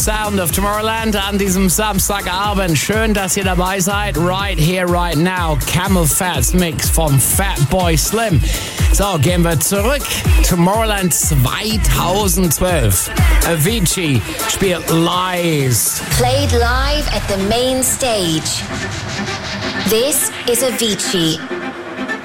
Sound of Tomorrowland an diesem Samstagabend. Schön, dass ihr dabei seid. Right here, right now. Camel Fats Mix von Fatboy Slim. So, gehen wir zurück. Tomorrowland 2012. Avicii spielt Lies. Played live at the main stage. This is Avicii.